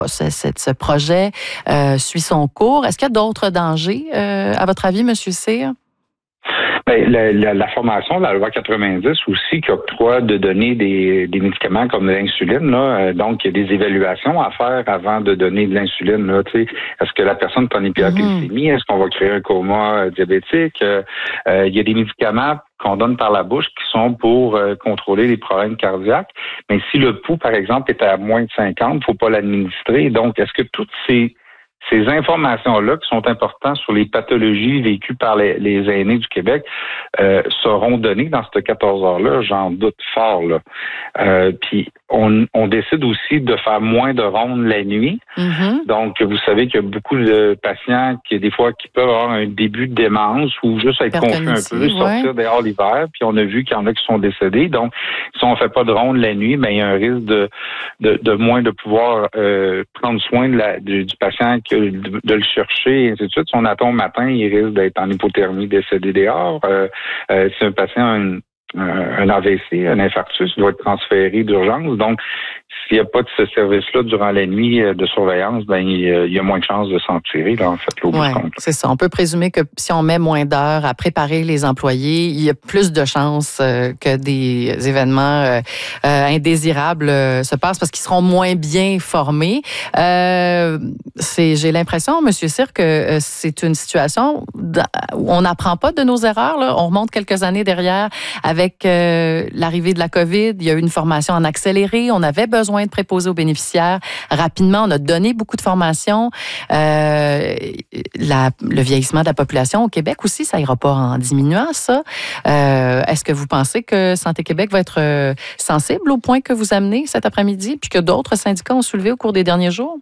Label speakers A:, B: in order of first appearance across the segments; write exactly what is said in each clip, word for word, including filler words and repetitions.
A: ce, ce projet euh, suit son cours. Est-ce qu'il y a d'autres dangers, euh, à votre avis, M. Cyr?
B: Bien, la, la, la formation de la loi quatre-vingt-dix aussi qui octroie de donner des, des médicaments comme de l'insuline. Là. Donc, il y a des évaluations à faire avant de donner de l'insuline. Là. Tu sais, est-ce que la personne est en hyperglycémie? Est-ce qu'on va créer un coma diabétique? Euh, euh, il y a des médicaments qu'on donne par la bouche qui sont pour euh, contrôler les problèmes cardiaques. Mais si le pouls, par exemple, est à moins de cinquante, il ne faut pas l'administrer. Donc, est-ce que toutes ces Ces informations-là, qui sont importantes sur les pathologies vécues par les, les aînés du Québec, euh, seront données dans cette quatorze heures-là, j'en doute fort. Là. Euh, puis, on, on décide aussi de faire moins de rondes la nuit. Mm-hmm. Donc, vous savez qu'il y a beaucoup de patients qui, des fois, qui peuvent avoir un début de démence ou juste être confus un peu, ouais. sortir dehors l'hiver. Puis, on a vu qu'il y en a qui sont décédés. Donc, si on ne fait pas de ronde la nuit, bien, il y a un risque de, de, de moins de pouvoir euh, prendre soin de la, de, du patient que de, de le chercher, et ainsi de suite. Si on attend au matin, il risque d'être en hypothermie, décédé dehors. Euh, euh, si un patient a une, un A V C, un infarctus, il doit être transféré d'urgence. Donc, s'il n'y a pas de ce service-là durant la nuit de surveillance, ben il y a moins de chances de s'en tirer, là, en fait, au bout du compte.
A: C'est ça. On peut présumer que si on met moins d'heures à préparer les employés, il y a plus de chances euh, que des événements euh, euh, indésirables euh, se passent parce qu'ils seront moins bien formés. Euh, c'est, j'ai l'impression, M. Cyr, que euh, c'est une situation où on n'apprend pas de nos erreurs. Là. On remonte quelques années derrière avec euh, l'arrivée de la COVID. Il y a eu une formation en accéléré. On avait besoin de préposés aux bénéficiaires rapidement. On a donné beaucoup de formations. Euh, la, le vieillissement de la population au Québec aussi, ça ira pas en diminuant, ça. Euh, est-ce que vous pensez que Santé Québec va être euh, sensible au point que vous amenez cet après-midi, puis que d'autres syndicats ont soulevé au cours des derniers jours?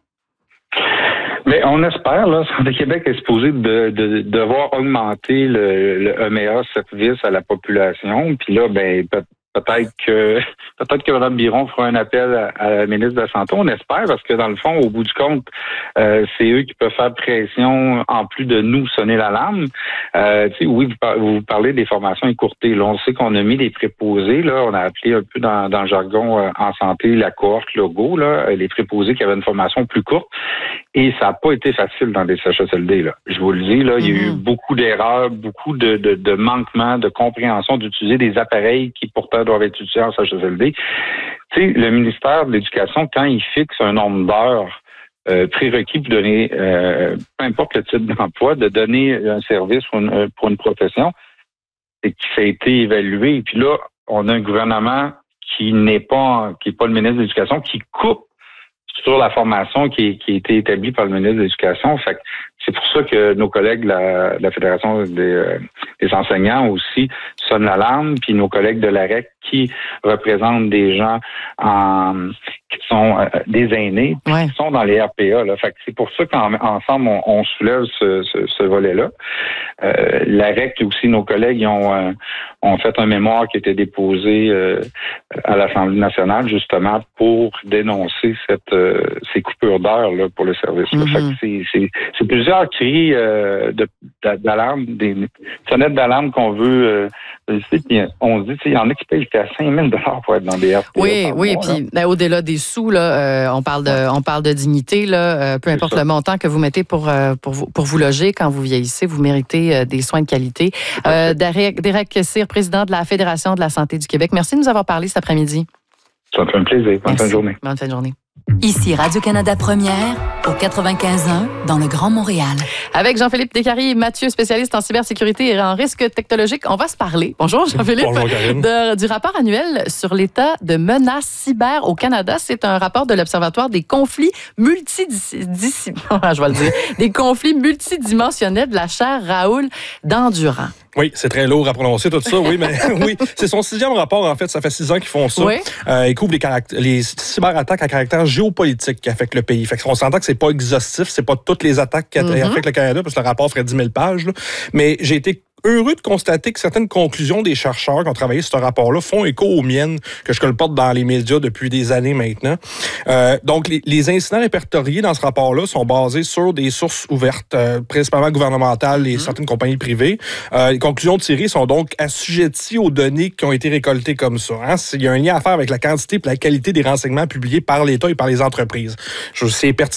B: Mais on espère, là, Santé Québec est supposé de, de, de devoir augmenter le, le un meilleur service à la population. Puis là, ben peut, peut-être que peut-être que Mme Biron fera un appel à, à la ministre de la Santé. On espère, parce que dans le fond, au bout du compte, euh, c'est eux qui peuvent faire pression en plus de nous sonner l'alarme. Euh, tu sais, oui, vous, vous parlez des formations écourtées. Là, on sait qu'on a mis des préposés. Là, on a appelé un peu dans, dans le jargon euh, en santé la cohorte logo, là, les préposés qui avaient une formation plus courte. Et ça n'a pas été facile dans des C H S L D. Là. Je vous le dis, là, mm-hmm. il y a eu beaucoup d'erreurs, beaucoup de, de, de manquements, de compréhension d'utiliser des appareils qui pourtant doivent être utilisés en C H S L D. Tu sais, le ministère de l'Éducation, quand il fixe un nombre d'heures euh, prérequis pour donner, euh, peu importe le type d'emploi, de donner un service pour une, pour une profession, c'est que ça a été évalué. Et puis là, on a un gouvernement qui n'est pas, qui n'est pas le ministre de l'Éducation, qui coupe sur la formation qui, qui a été établie par le ministre de l'Éducation. Fait que c'est pour ça que nos collègues de la, de la Fédération des, euh, des enseignants aussi sonnent l'alarme, puis nos collègues de l'A R E C qui représentent des gens en, qui sont euh, des aînés, ouais. qui sont dans les R P A. Là. Fait que c'est pour ça qu'ensemble, on, on soulève ce, ce, ce volet-là. Euh, L'A R E C et aussi nos collègues ils ont, euh, ont fait un mémoire qui a été déposé euh, à l'Assemblée nationale, justement, pour dénoncer cette, euh, ces coupures d'heures là, pour le service. Mm-hmm. Fait que c'est, c'est, c'est plusieurs cris euh, de, d'alarme, des sonnettes d'alarme qu'on veut euh, puis on se dit, il y en a qui payent jusqu'à cinq mille dollars pour être dans des R P A.
A: Oui, oui, puis ben, au-delà des sous, là, euh, on parle de, ouais. on parle de dignité, là, euh, peu importe le montant que vous mettez pour, euh, pour, vous, pour vous loger quand vous vieillissez, vous méritez euh, des soins de qualité. Euh, Derek, Derek Cyr, président de la Fédération de la santé du Québec, merci de nous avoir parlé cet après-midi.
B: Ça me fait un plaisir. Bonne fin de journée.
A: Bonne fin de journée.
C: Ici Radio-Canada Première, au quatre-vingt-quinze un, dans le Grand Montréal.
A: Avec Jean-Philippe Descaries et Mathieu, spécialiste en cybersécurité et en risque technologique, on va se parler. Bonjour Jean-Philippe.
D: Bonjour Karine.
A: De, du rapport annuel sur l'état de menaces cyber au Canada. C'est un rapport de l'Observatoire des conflits multidimensionnels, je vais le dire, des conflits multidimensionnels de la chaire Raoul Dandurand.
D: Oui, c'est très lourd à prononcer tout ça, oui, mais oui, c'est son sixième rapport, en fait, ça fait six ans qu'ils font ça. Oui. Euh, ils couvrent les, caract- les cyberattaques à caractère géopolitique qui affectent le pays. Fait qu'on s'entend que c'est pas exhaustif, c'est pas toutes les attaques qui mm-hmm. affectent le Canada, parce que le rapport ferait dix mille pages, là. Mais j'ai été heureux de constater que certaines conclusions des chercheurs qui ont travaillé sur ce rapport-là font écho aux miennes, que je colporte dans les médias depuis des années maintenant. Euh, donc, les, les incidents répertoriés dans ce rapport-là sont basés sur des sources ouvertes, euh, principalement gouvernementales et mmh. certaines compagnies privées. Euh, les conclusions tirées sont donc assujetties aux données qui ont été récoltées comme ça. Hein. Il y a un lien à faire avec la quantité et la qualité des renseignements publiés par l'État et par les entreprises. Je sais pertinemment